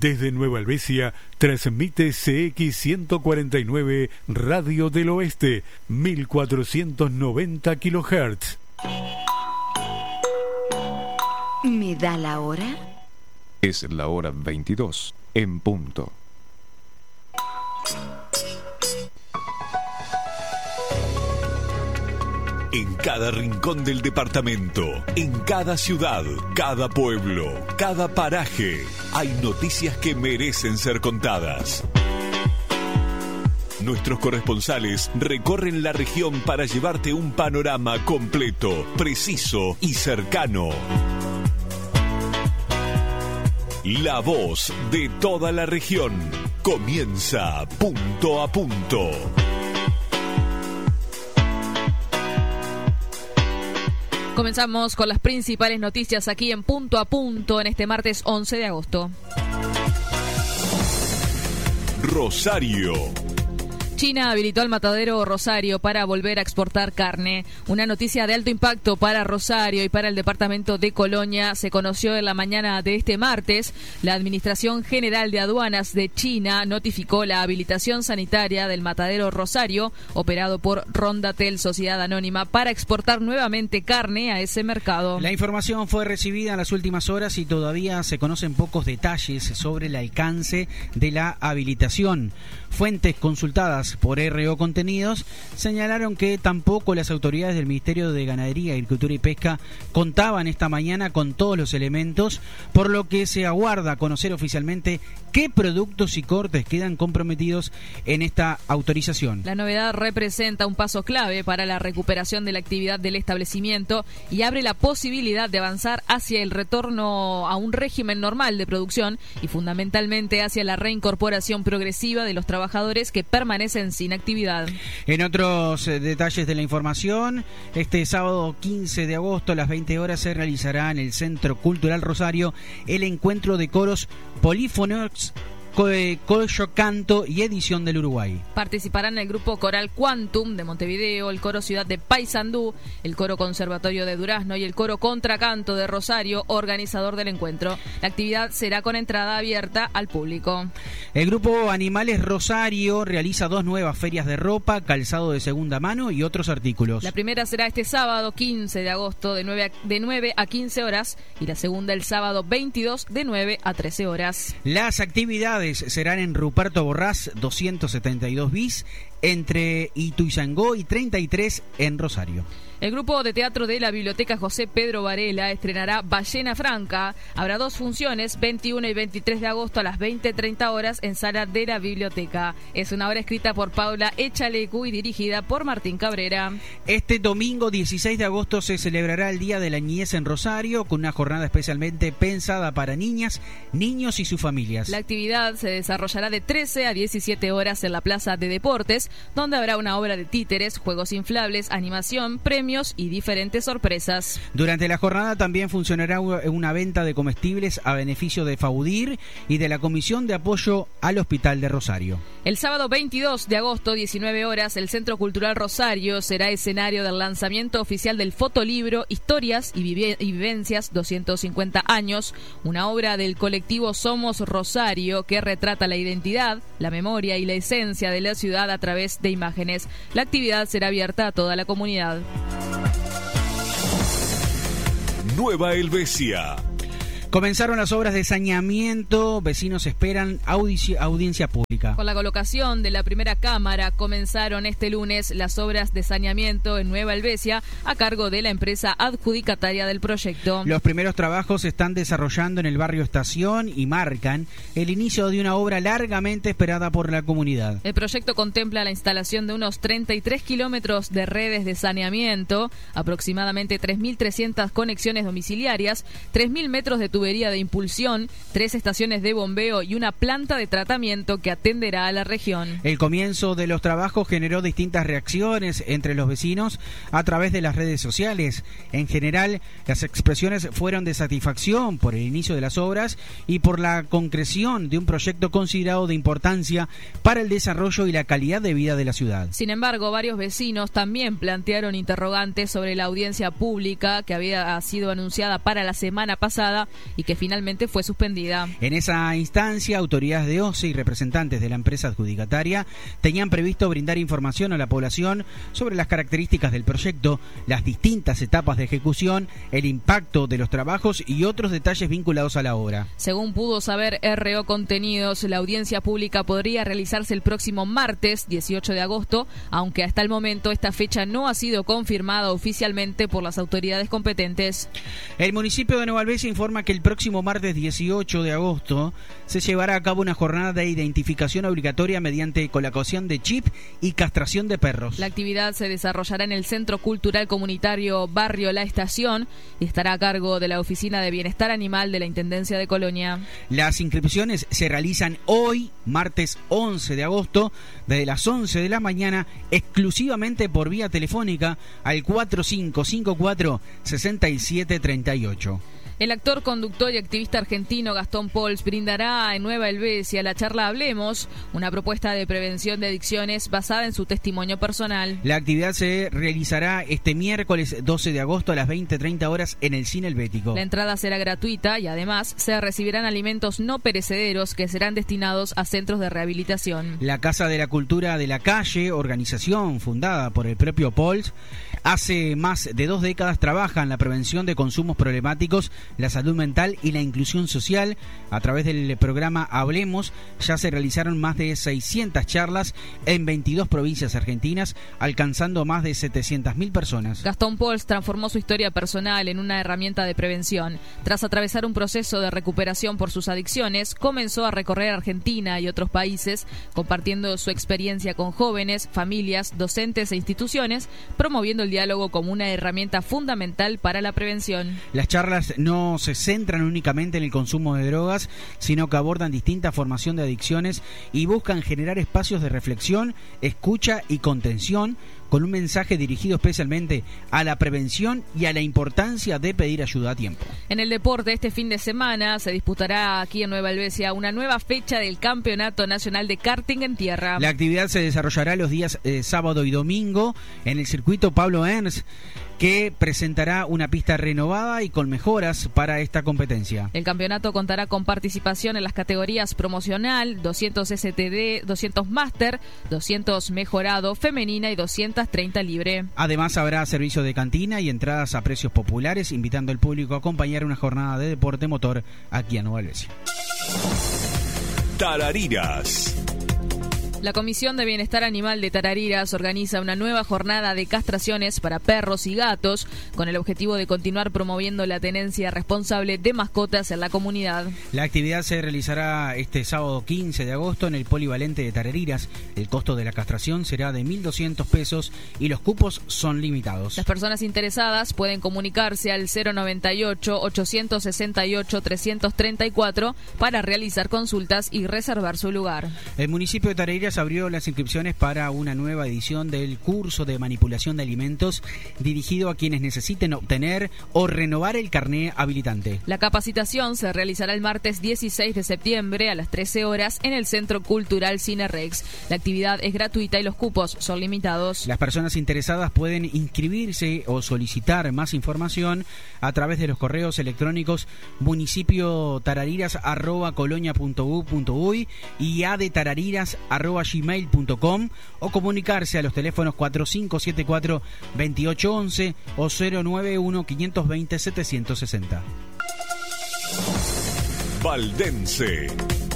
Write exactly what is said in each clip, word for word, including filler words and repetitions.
Desde Nueva Helvecia transmite C X ciento cuarenta y nueve Radio del Oeste, mil cuatrocientos noventa kilohertz. ¿Me da la hora? Es la hora veintidós, en punto. En cada rincón del departamento, en cada ciudad, cada pueblo, cada paraje, hay noticias que merecen ser contadas. Nuestros corresponsales recorren la región para llevarte un panorama completo, preciso y cercano. La voz de toda la región comienza punto a punto. Comenzamos con las principales noticias aquí en Punto a Punto en este martes once de agosto. Rosario. China habilitó el matadero Rosario para volver a exportar carne. Una noticia de alto impacto para Rosario y para el departamento de Colonia se conoció en la mañana de este martes. La Administración General de Aduanas de China notificó la habilitación sanitaria del matadero Rosario, operado por Rondatel Sociedad Anónima, para exportar nuevamente carne a ese mercado. La información fue recibida en las últimas horas y todavía se conocen pocos detalles sobre el alcance de la habilitación. Fuentes consultadas por R O Contenidos señalaron que tampoco las autoridades del Ministerio de Ganadería, Agricultura y Pesca contaban esta mañana con todos los elementos, por lo que se aguarda conocer oficialmente qué productos y cortes quedan comprometidos en esta autorización. La novedad representa un paso clave para la recuperación de la actividad del establecimiento y abre la posibilidad de avanzar hacia el retorno a un régimen normal de producción y fundamentalmente hacia la reincorporación progresiva de los trabajadores que permanecen sin actividad. En otros eh, detalles de la información, este sábado quince de agosto a las veinte horas se realizará en el Centro Cultural Rosario el encuentro de coros polífonos Collo Canto y Edición del Uruguay. Participarán el grupo coral Quantum de Montevideo, el coro Ciudad de Paysandú, el coro Conservatorio de Durazno y el coro Contracanto de Rosario, organizador del encuentro. La actividad será con entrada abierta al público. El grupo Animales Rosario realiza dos nuevas ferias de ropa, calzado de segunda mano y otros artículos. La primera será este sábado quince de agosto de nueve a quince horas y la segunda el sábado veintidós de nueve a trece horas. Las actividades serán en Ruperto Borrás doscientos setenta y dos bis entre Ituzaingó y treinta y tres en Rosario. El grupo de teatro de la Biblioteca José Pedro Varela estrenará Ballena Franca. Habrá dos funciones, veintiuno y veintitrés de agosto a las veinte treinta horas en Sala de la Biblioteca. Es una obra escrita por Paula Echalecu y dirigida por Martín Cabrera. Este domingo dieciséis de agosto se celebrará el Día de la Niñez en Rosario, con una jornada especialmente pensada para niñas, niños y sus familias. La actividad se desarrollará de trece a diecisiete horas en la Plaza de Deportes, donde habrá una obra de títeres, juegos inflables, animación, premios y diferentes sorpresas. Durante la jornada también funcionará una venta de comestibles a beneficio de Faudir y de la Comisión de Apoyo al Hospital de Rosario. El sábado veintidós de agosto, diecinueve horas, el Centro Cultural Rosario será escenario del lanzamiento oficial del fotolibro Historias y, Vive- y Vivencias doscientos cincuenta años, una obra del colectivo Somos Rosario que retrata la identidad, la memoria y la esencia de la ciudad a través de imágenes. La actividad será abierta a toda la comunidad. Nueva Helvecia. Comenzaron las obras de saneamiento, vecinos esperan audici- audiencia pública. Con la colocación de la primera cámara comenzaron este lunes las obras de saneamiento en Nueva Helvecia a cargo de la empresa adjudicataria del proyecto. Los primeros trabajos se están desarrollando en el barrio Estación y marcan el inicio de una obra largamente esperada por la comunidad. El proyecto contempla la instalación de unos treinta y tres kilómetros de redes de saneamiento, aproximadamente tres mil trescientas conexiones domiciliarias, tres mil metros de tubería de impulsión, tres estaciones de bombeo y una planta de tratamiento que atenderá a la región. El comienzo de los trabajos generó distintas reacciones entre los vecinos a través de las redes sociales. En general, las expresiones fueron de satisfacción por el inicio de las obras y por la concreción de un proyecto considerado de importancia para el desarrollo y la calidad de vida de la ciudad. Sin embargo, varios vecinos también plantearon interrogantes sobre la audiencia pública que había sido anunciada para la semana pasada y que finalmente fue suspendida. En esa instancia, autoridades de O C E y representantes de la empresa adjudicataria tenían previsto brindar información a la población sobre las características del proyecto, las distintas etapas de ejecución, el impacto de los trabajos y otros detalles vinculados a la obra. Según pudo saber R O Contenidos, la audiencia pública podría realizarse el próximo martes dieciocho de agosto, aunque hasta el momento esta fecha no ha sido confirmada oficialmente por las autoridades competentes. El municipio de Nueva Alvesia informa que el próximo martes dieciocho de agosto se llevará a cabo una jornada de identificación obligatoria mediante colocación de chip y castración de perros. La actividad se desarrollará en el Centro Cultural Comunitario Barrio La Estación y estará a cargo de la Oficina de Bienestar Animal de la Intendencia de Colonia. Las inscripciones se realizan hoy, martes once de agosto, desde las once de la mañana, exclusivamente por vía telefónica al cuatro cinco cinco cuatro, seis siete tres ocho. El actor, conductor y activista argentino Gastón Pauls brindará en Nueva Helvecia la charla Hablemos, una propuesta de prevención de adicciones basada en su testimonio personal. La actividad se realizará este miércoles doce de agosto a las veinte treinta horas en el Cine Helvético. La entrada será gratuita y además se recibirán alimentos no perecederos que serán destinados a centros de rehabilitación. La Casa de la Cultura de la Calle, organización fundada por el propio Pauls, hace más de dos décadas trabaja en la prevención de consumos problemáticos, la salud mental y la inclusión social. A través del programa Hablemos ya se realizaron más de seiscientas charlas en veintidós provincias argentinas, alcanzando más de setecientas mil personas. Gastón Pauls transformó su historia personal en una herramienta de prevención. Tras atravesar un proceso de recuperación por sus adicciones, comenzó a recorrer Argentina y otros países, compartiendo su experiencia con jóvenes, familias, docentes e instituciones, promoviendo el diálogo como una herramienta fundamental para la prevención. Las charlas no No se centran únicamente en el consumo de drogas, sino que abordan distinta formación de adicciones y buscan generar espacios de reflexión, escucha y contención, con un mensaje dirigido especialmente a la prevención y a la importancia de pedir ayuda a tiempo. En el deporte, este fin de semana se disputará aquí en Nueva Helvecia una nueva fecha del Campeonato Nacional de Karting en Tierra. La actividad se desarrollará los días eh, sábado y domingo en el circuito Pablo Ernst, que presentará una pista renovada y con mejoras para esta competencia. El campeonato contará con participación en las categorías promocional, doscientos S T D, doscientos Master, doscientos Mejorado, Femenina y doscientos treinta Libre. Además habrá servicio de cantina y entradas a precios populares, invitando al público a acompañar una jornada de deporte motor aquí en Nueva Helvecia. Tarariras. La Comisión de Bienestar Animal de Tarariras organiza una nueva jornada de castraciones para perros y gatos con el objetivo de continuar promoviendo la tenencia responsable de mascotas en la comunidad. La actividad se realizará este sábado quince de agosto en el Polivalente de Tarariras. El costo de la castración será de mil doscientos pesos y los cupos son limitados. Las personas interesadas pueden comunicarse al cero noventa y ocho, ochocientos sesenta y ocho, trescientos treinta y cuatro para realizar consultas y reservar su lugar. El municipio de Tarariras abrió las inscripciones para una nueva edición del curso de manipulación de alimentos dirigido a quienes necesiten obtener o renovar el carné habilitante. La capacitación se realizará el martes dieciséis de septiembre a las trece horas en el Centro Cultural Cine Rex. La actividad es gratuita y los cupos son limitados. Las personas interesadas pueden inscribirse o solicitar más información a través de los correos electrónicos municipio tarariras arroba colonia punto u punto uy y adetarariras arroba gmail punto com o comunicarse a los teléfonos cuatro cinco siete cuatro, veintiocho once o cero nueve uno, quinientos veinte, setecientos sesenta. Valdense.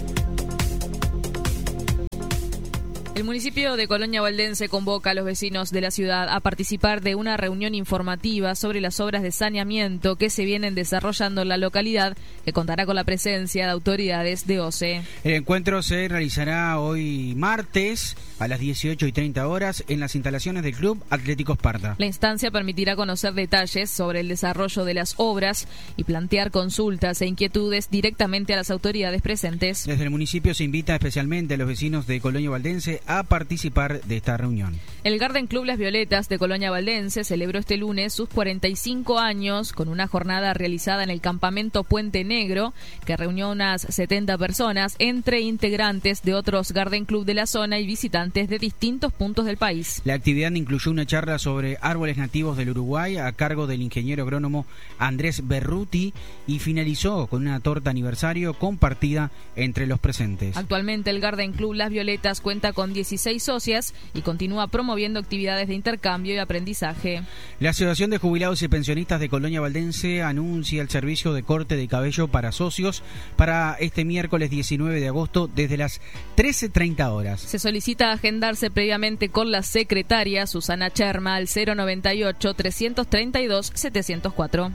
El municipio de Colonia Valdense convoca a los vecinos de la ciudad a participar de una reunión informativa sobre las obras de saneamiento que se vienen desarrollando en la localidad, que contará con la presencia de autoridades de O C E. El encuentro se realizará hoy martes a las dieciocho y treinta horas en las instalaciones del Club Atlético Esparta. La instancia permitirá conocer detalles sobre el desarrollo de las obras y plantear consultas e inquietudes directamente a las autoridades presentes. Desde el municipio se invita especialmente a los vecinos de Colonia Valdense a participar de esta reunión. El Garden Club Las Violetas de Colonia Valdense celebró este lunes sus cuarenta y cinco años con una jornada realizada en el campamento Puente Negro que reunió unas setenta personas entre integrantes de otros Garden Club de la zona y visitantes de distintos puntos del país. La actividad incluyó una charla sobre árboles nativos del Uruguay a cargo del ingeniero agrónomo Andrés Berruti y finalizó con una torta aniversario compartida entre los presentes. Actualmente el Garden Club Las Violetas cuenta con dieciséis socias y continúa promoviendo actividades de intercambio y aprendizaje. La Asociación de Jubilados y Pensionistas de Colonia Valdense anuncia el servicio de corte de cabello para socios para este miércoles diecinueve de agosto desde las trece treinta horas. Se solicita agendarse previamente con la secretaria Susana Cherma al cero noventa y ocho, trescientos treinta y dos, setecientos cuatro.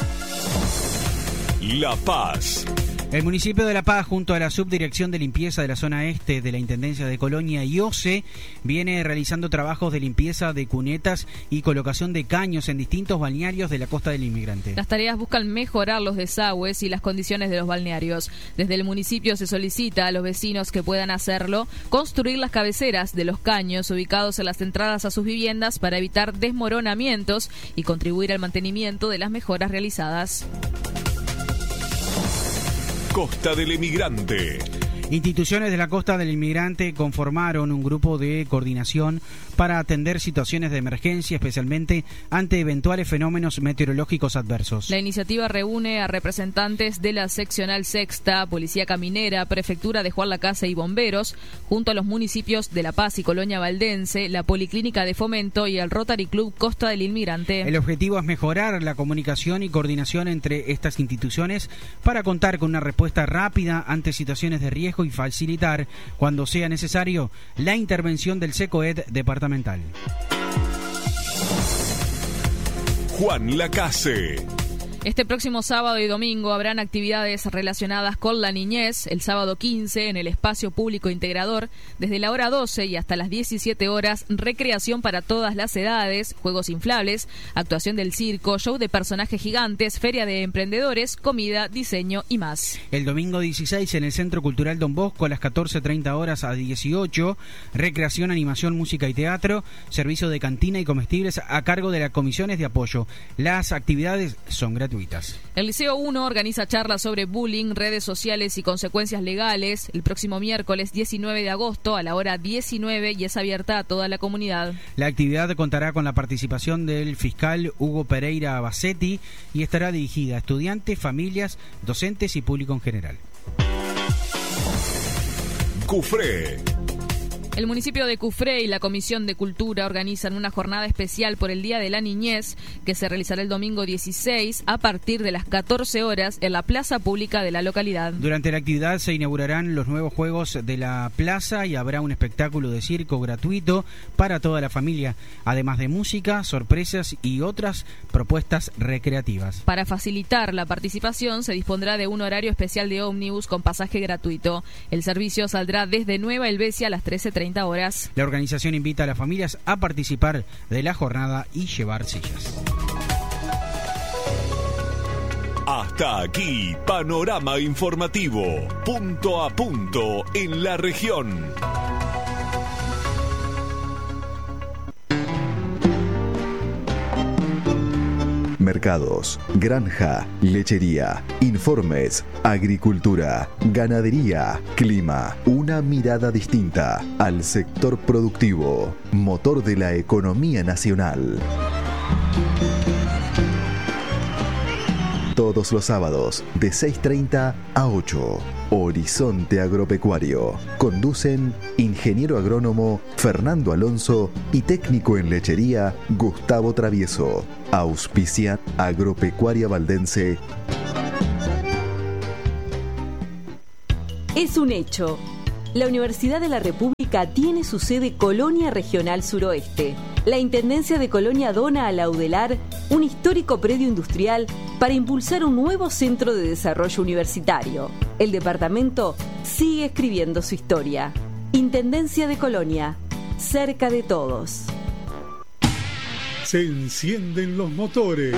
La Paz. El municipio de La Paz, junto a la Subdirección de Limpieza de la Zona Este de la Intendencia de Colonia y O C E, viene realizando trabajos de limpieza de cunetas y colocación de caños en distintos balnearios de la Costa del Inmigrante. Las tareas buscan mejorar los desagües y las condiciones de los balnearios. Desde el municipio se solicita a los vecinos que puedan hacerlo construir las cabeceras de los caños ubicados en las entradas a sus viviendas para evitar desmoronamientos y contribuir al mantenimiento de las mejoras realizadas. Costa del Emigrante. Instituciones de la Costa del Inmigrante conformaron un grupo de coordinación para atender situaciones de emergencia, especialmente ante eventuales fenómenos meteorológicos adversos. La iniciativa reúne a representantes de la Seccional Sexta, Policía Caminera, Prefectura de Juan Lacase y Bomberos, junto a los municipios de La Paz y Colonia Valdense, la Policlínica de Fomento y el Rotary Club Costa del Inmigrante. El objetivo es mejorar la comunicación y coordinación entre estas instituciones para contar con una respuesta rápida ante situaciones de riesgo y facilitar, cuando sea necesario, la intervención del SECOED departamental. Juan Lacase. Este próximo sábado y domingo habrán actividades relacionadas con la niñez, el sábado quince en el Espacio Público Integrador, desde la hora doce y hasta las diecisiete horas, recreación para todas las edades, juegos inflables, actuación del circo, show de personajes gigantes, feria de emprendedores, comida, diseño y más. El domingo dieciséis en el Centro Cultural Don Bosco a las catorce treinta horas a dieciocho, recreación, animación, música y teatro, servicio de cantina y comestibles a cargo de las comisiones de apoyo. Las actividades son gratuitas. El Liceo uno organiza charlas sobre bullying, redes sociales y consecuencias legales el próximo miércoles diecinueve de agosto a la hora diecinueve y es abierta a toda la comunidad. La actividad contará con la participación del fiscal Hugo Pereira Bacetti y estará dirigida a estudiantes, familias, docentes y público en general. Cufré. El municipio de Cufré y la Comisión de Cultura organizan una jornada especial por el Día de la Niñez que se realizará el domingo dieciséis a partir de las catorce horas en la plaza pública de la localidad. Durante la actividad se inaugurarán los nuevos juegos de la plaza y habrá un espectáculo de circo gratuito para toda la familia, además de música, sorpresas y otras propuestas recreativas. Para facilitar la participación se dispondrá de un horario especial de ómnibus con pasaje gratuito. El servicio saldrá desde Nueva Helvecia a las trece treinta horas. La organización invita a las familias a participar de la jornada y llevar sillas. Hasta aquí, panorama informativo, punto a punto en la región. Mercados, granja, lechería, informes, agricultura, ganadería, clima. Una mirada distinta al sector productivo, motor de la economía nacional. Todos los sábados de seis treinta a ocho. Horizonte Agropecuario. Conducen ingeniero agrónomo Fernando Alonso y técnico en lechería Gustavo Travieso. Auspicia Agropecuaria Valdense. Es un hecho. La Universidad de la República tiene su sede Colonia Regional Suroeste. La Intendencia de Colonia dona a la UDELAR un histórico predio industrial para impulsar un nuevo centro de desarrollo universitario. El departamento sigue escribiendo su historia. Intendencia de Colonia, cerca de todos. Se encienden los motores.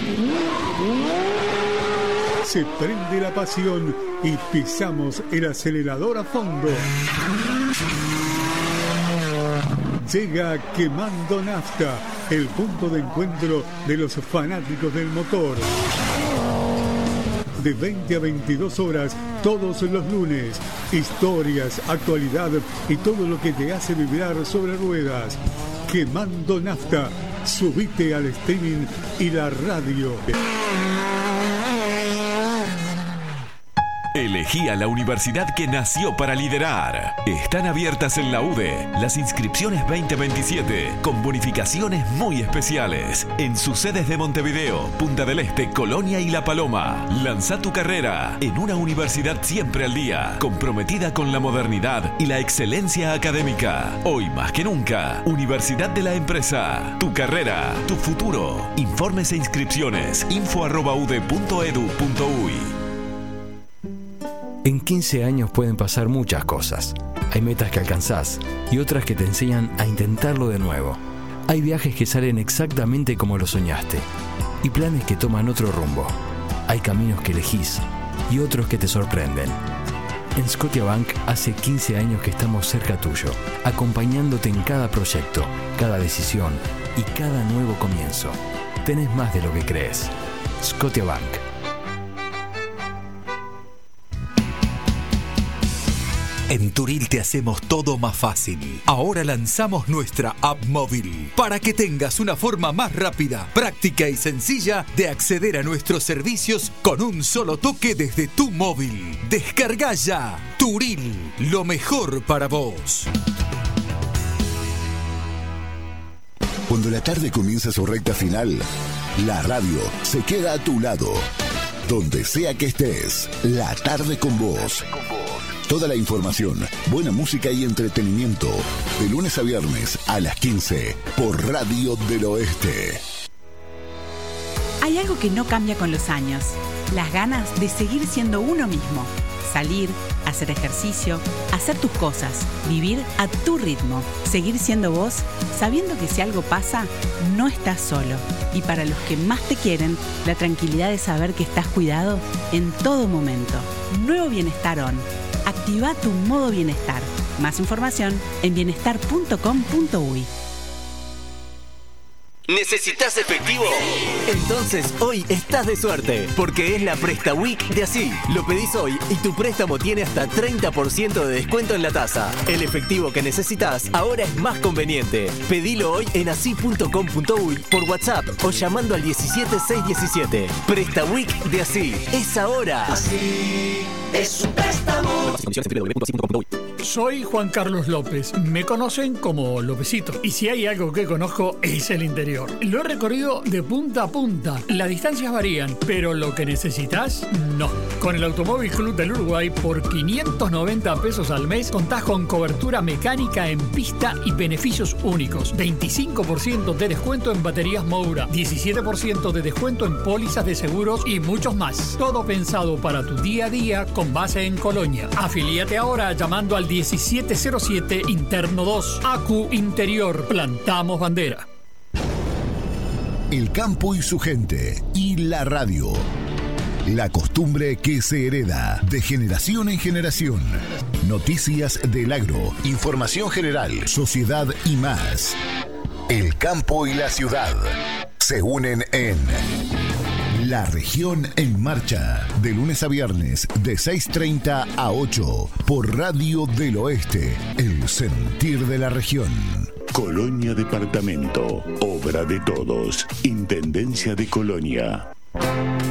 Se prende la pasión y pisamos el acelerador a fondo. Llega Quemando Nafta, el punto de encuentro de los fanáticos del motor. De veinte a veintidós horas, todos los lunes. Historias, actualidad y todo lo que te hace vibrar sobre ruedas. Quemando Nafta. Subite al streaming y la radio. Elegí a la universidad que nació para liderar. Están abiertas en la U D E las inscripciones veinte veintisiete con bonificaciones muy especiales en sus sedes de Montevideo, Punta del Este, Colonia y La Paloma. Lanza tu carrera en una universidad siempre al día, comprometida con la modernidad y la excelencia académica. Hoy más que nunca, Universidad de la Empresa. Tu carrera, tu futuro. Informes e inscripciones info arroba ude punto edu punto uy. En quince años pueden pasar muchas cosas. Hay metas que alcanzás y otras que te enseñan a intentarlo de nuevo. Hay viajes que salen exactamente como lo soñaste y planes que toman otro rumbo. Hay caminos que elegís y otros que te sorprenden. En Scotiabank hace quince años que estamos cerca tuyo, acompañándote en cada proyecto, cada decisión y cada nuevo comienzo. Tenés más de lo que crees. Scotiabank. En Turil te hacemos todo más fácil. Ahora lanzamos nuestra app móvil para que tengas una forma más rápida, práctica y sencilla de acceder a nuestros servicios con un solo toque desde tu móvil. Descarga ya. Turil, lo mejor para vos. Cuando la tarde comienza su recta final, la radio se queda a tu lado. Donde sea que estés, la tarde con vos. Toda la información, buena música y entretenimiento. De lunes a viernes a las quince por Radio del Oeste. Hay algo que no cambia con los años. Las ganas de seguir siendo uno mismo. Salir, hacer ejercicio, hacer tus cosas, vivir a tu ritmo. Seguir siendo vos, sabiendo que si algo pasa, no estás solo. Y para los que más te quieren, la tranquilidad de saber que estás cuidado en todo momento. Nuevo Bienestar On. Activa tu modo bienestar. Más información en bienestar punto com punto uy. ¿Necesitas efectivo? Entonces hoy estás de suerte, porque es la Presta Week de Así. Lo pedís hoy y tu préstamo tiene hasta treinta por ciento de descuento en la tasa. El efectivo que necesitas ahora es más conveniente. Pedilo hoy en así punto com punto uy por WhatsApp o llamando al diecisiete seiscientos diecisiete. Presta Week de Así. Es ahora. Así es un préstamo. Soy Juan Carlos López. Me conocen como Lópezito. Y si hay algo que conozco es el interior. Lo he recorrido de punta a punta. Las distancias varían, pero lo que necesitas, no. Con el Automóvil Club del Uruguay, por quinientos noventa pesos al mes, contás con cobertura mecánica en pista y beneficios únicos. veinticinco por ciento de descuento en baterías Moura, diecisiete por ciento de descuento en pólizas de seguros y muchos más. Todo pensado para tu día a día con base en Colonia. Afilíate ahora llamando al diecisiete cero siete Interno dos. A Q Interior. Plantamos bandera. El campo y su gente y la radio. La costumbre que se hereda de generación en generación. Noticias del agro, información general, sociedad y más. El campo y la ciudad se unen en La Región en Marcha. De lunes a viernes de seis treinta a ocho por Radio del Oeste. El sentir de la región. Colonia Departamento, obra de todos, Intendencia de Colonia.